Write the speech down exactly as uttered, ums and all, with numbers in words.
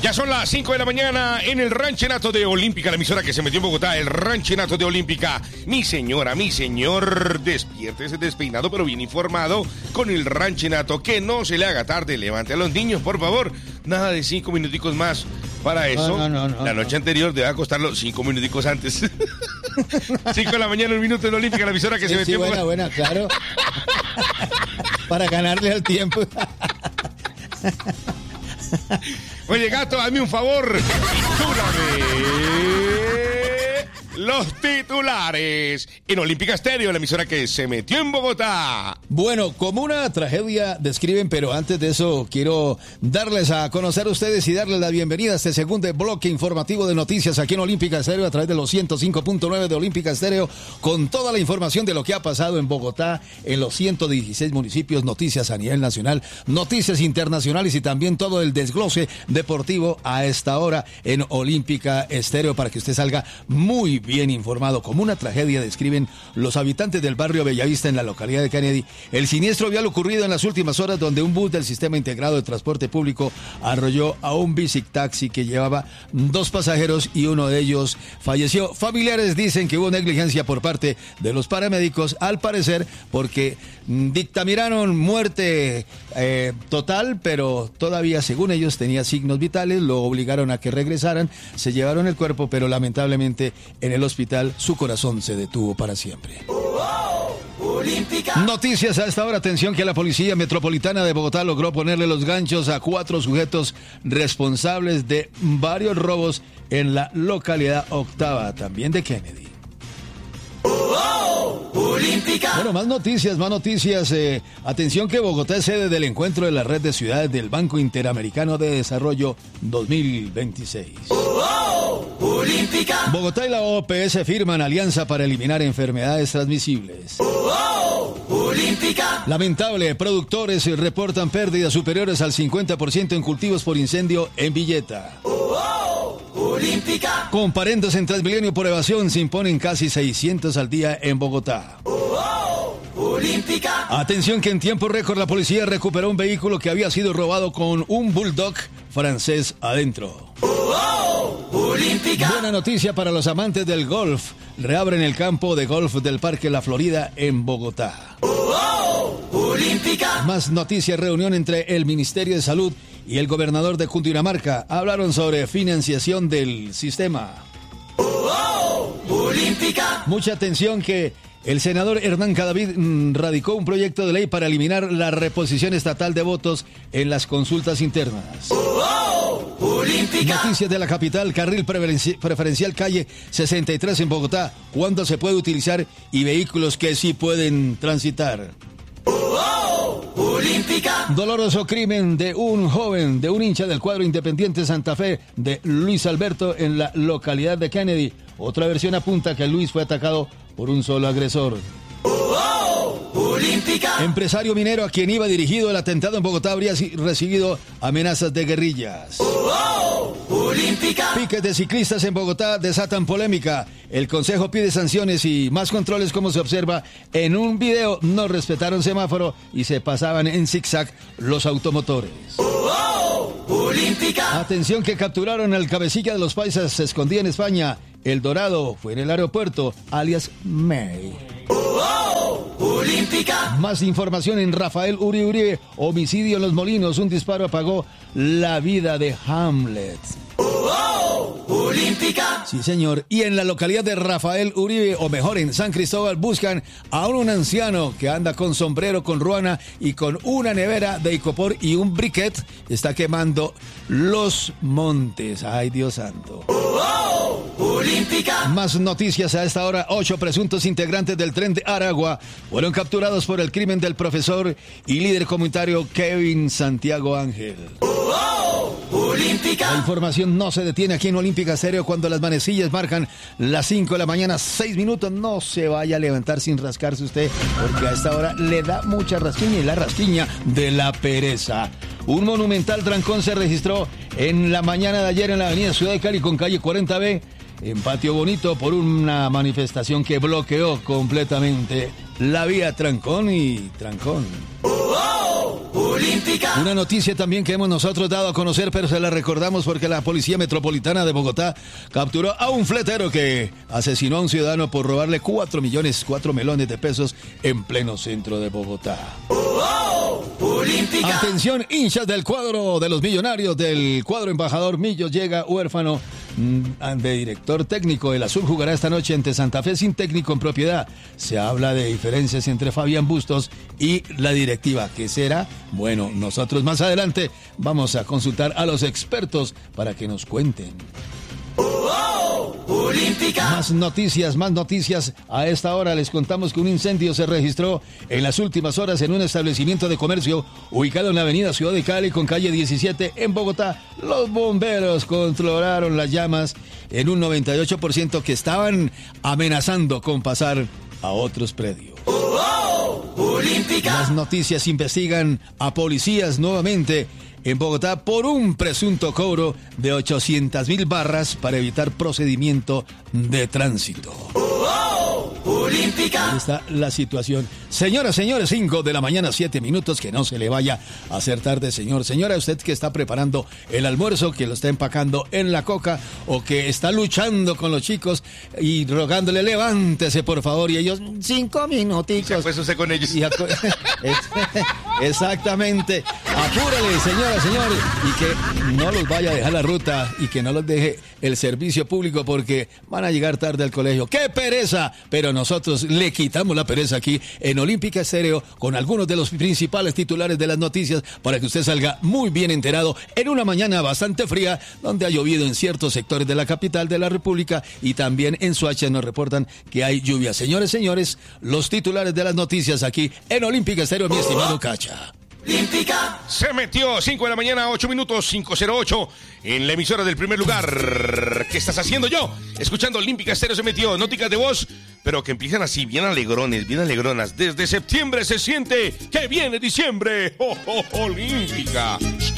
Ya son las cinco de la mañana en el Ranchenato de Olímpica, la emisora que se metió en Bogotá, el Ranchenato de Olímpica. Mi señora, mi señor, despiértese despeinado pero bien informado con el Ranchenato. Que no se le haga tarde, levante a los niños, por favor. Nada de cinco minuticos más. Para eso, no, no, no, la no, noche no. anterior debe acostarlo cinco minuticos antes. Cinco de la mañana, un minuto en Olímpica, la emisora que Sí, se sí, metió en buena, Bogotá. buena, claro. Para ganarle al tiempo. Oye, gato, hazme un favor. Titúlame los titulares en Olímpica Estéreo, la emisora que se metió en Bogotá. Bueno, como una tragedia describen, pero antes de eso quiero darles a conocer a ustedes y darles la bienvenida a este segundo bloque informativo de noticias aquí en Olímpica Estéreo a través de los ciento cinco punto nueve de Olímpica Estéreo, con toda la información de lo que ha pasado en Bogotá, en los ciento dieciséis municipios, noticias a nivel nacional, noticias internacionales y también todo el desglose deportivo a esta hora en Olímpica Estéreo para que usted salga muy bien bien informado. Como una tragedia describen los habitantes del barrio Bellavista en la localidad de Kennedy el siniestro vial ocurrido en las últimas horas, donde un bus del sistema integrado de transporte público arrolló a un bicitaxi que llevaba dos pasajeros y uno de ellos falleció. Familiares dicen que hubo negligencia por parte de los paramédicos, al parecer porque dictaminaron muerte eh, total, pero todavía, según ellos, tenía signos vitales. Lo obligaron a que regresaran, se llevaron el cuerpo, pero lamentablemente en el hospital su corazón se detuvo para siempre. Noticias a esta hora. Atención, que la Policía Metropolitana de Bogotá logró ponerle los ganchos a cuatro sujetos responsables de varios robos en la localidad octava, también de Kennedy. Bueno, más noticias, más noticias. Eh, atención, que Bogotá es sede del encuentro de la red de ciudades del Banco Interamericano de Desarrollo dos mil veintiséis. Bogotá y la O P S firman alianza para eliminar enfermedades transmisibles. Lamentable, productores reportan pérdidas superiores al cincuenta por ciento en cultivos por incendio en Villeta. Comparendos en Transmilenio por evasión se imponen casi seiscientos al día en Bogotá. Atención, que en tiempo récord la policía recuperó un vehículo que había sido robado con un bulldog francés adentro. Buena noticia para los amantes del golf. Reabren el campo de golf del Parque La Florida en Bogotá. Más noticias. Reunión entre el Ministerio de Salud y el gobernador de Cundinamarca. Hablaron sobre financiación del sistema. Mucha atención, que el senador Hernán Cadavid mmm, radicó un proyecto de ley para eliminar la reposición estatal de votos en las consultas internas. Noticias de la capital. Carril preferenci- preferencial calle sesenta y tres en Bogotá. ¿Cuándo se puede utilizar? Y vehículos que sí pueden transitar. Doloroso crimen de un joven, de un hincha del cuadro Independiente Santa Fe, de Luis Alberto, en la localidad de Kennedy. Otra versión apunta que Luis fue atacado por un solo agresor. Empresario minero a quien iba dirigido el atentado en Bogotá habría recibido amenazas de guerrillas. Piques de ciclistas en Bogotá desatan polémica. El Consejo pide sanciones y más controles, como se observa en un video. No respetaron semáforo y se pasaban en zigzag los automotores. Atención, que capturaron al cabecilla de los paisas, se escondía en España. El Dorado fue en el aeropuerto, alias May. Más información en Rafael Uribe Uribe, homicidio en Los Molinos, un disparo apagó la vida de Hamlet. Sí, señor. Y en la localidad de Rafael Uribe, o mejor en San Cristóbal, buscan a un anciano que anda con sombrero, con ruana y con una nevera de icopor y un briquet. Está quemando los montes. Ay, Dios santo. Más noticias a esta hora. Ocho presuntos integrantes del Tren de Aragua fueron capturados por el crimen del profesor y líder comunitario Kevin Santiago Ángel. La información no se detiene aquí en Olímpica Estéreo cuando las manecillas marcan las cinco de la mañana, seis minutos. No se vaya a levantar sin rascarse usted, porque a esta hora le da mucha rasquiña, y la rasquiña de la pereza. Un monumental trancón se registró en la mañana de ayer en la avenida Ciudad de Cali con calle cuarenta B, en Patio Bonito, por una manifestación que bloqueó completamente la vía. Trancón y trancón. Olímpica. Una noticia también que hemos nosotros dado a conocer, pero se la recordamos porque la Policía Metropolitana de Bogotá capturó a un fletero que asesinó a un ciudadano por robarle cuatro millones, cuatro melones de pesos en pleno centro de Bogotá. Oh, oh, Atención, hinchas del cuadro de los Millonarios, del cuadro embajador Millo, llega huérfano de director técnico. El azul jugará esta noche ante Santa Fe sin técnico en propiedad. Se habla de diferencias entre Fabián Bustos y la directiva. ¿Qué será? Bueno, nosotros más adelante vamos a consultar a los expertos para que nos cuenten. Oh, Olímpica. Más noticias, más noticias. A esta hora les contamos que un incendio se registró en las últimas horas en un establecimiento de comercio ubicado en la avenida Ciudad de Cali con calle diecisiete en Bogotá. Los bomberos controlaron las llamas en un noventa y ocho por ciento que estaban amenazando con pasar a otros predios. Oh, Olímpica. Las noticias investigan a policías nuevamente en Bogotá por un presunto cobro de ochocientas mil barras para evitar procedimiento de tránsito. Oh, Olímpica. Ahí está la situación. Señoras, señores, cinco de la mañana, siete minutos, que no se le vaya a hacer tarde, señor. Señora, usted que está preparando el almuerzo, que lo está empacando en la coca, o que está luchando con los chicos y rogándole, levántese, por favor, y ellos, cinco minuticos. Se fue usted con ellos. Y acu- Exactamente. Apúrale, señora, señor, y que no los vaya a dejar la ruta y que no los deje el servicio público porque van a llegar tarde al colegio. ¡Qué pereza! Pero nosotros le quitamos la pereza aquí en Olímpica Estéreo con algunos de los principales titulares de las noticias para que usted salga muy bien enterado en una mañana bastante fría donde ha llovido en ciertos sectores de la capital de la República y también en Soacha nos reportan que hay lluvia. Señores, señores, los titulares de las noticias aquí en Olímpica Estéreo, mi estimado Cacha. Olímpica. Se metió cinco de la mañana, ocho minutos, cinco cero ocho en la emisora del primer lugar. ¿Qué estás haciendo yo? Escuchando Olímpica Estéreo se metió, nóticas de voz, pero que empiezan así, bien alegrones, bien alegronas. Desde septiembre se siente que viene diciembre. ¡Oh, oh, Olímpica!